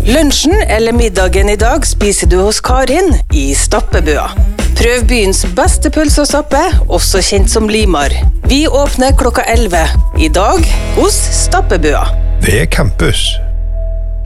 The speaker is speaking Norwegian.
Lunsjen eller middagen I dag spiser du hos Karin I Stappebøa. Prøv byens beste pølse og stappe, også kjent som Limar. Vi åpner klokka 11. I dag hos Stappebøa. Ved Campus.